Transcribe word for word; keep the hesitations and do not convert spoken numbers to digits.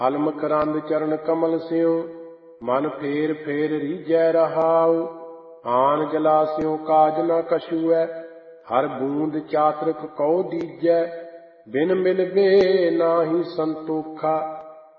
ਹਲ ਮਕਰੰਦ ਚਰਨ ਕਮਲ ਸਿਉ, ਮਨ ਫੇਰ ਫੇਰ ਰੀਝੈ ਰਹਾਉ। ਆਨ ਜਲਾਸਿਉ ਕਾਜ ਨ ਕਛੁਐ, ਹਰ ਬੂੰਦ ਚਾਤ੍ਰਿਕ ਕਉ ਦੀਜੈ। ਬਿਨ ਮਿਲਵੇ ਨਾਹੀ ਸੰਤੋਖਾ,